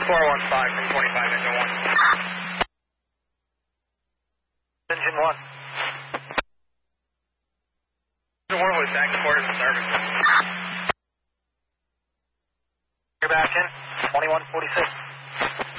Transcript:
from 25, engine 1. Engine 1. Engine 1 was back to quarters in service. You're back in, 2146.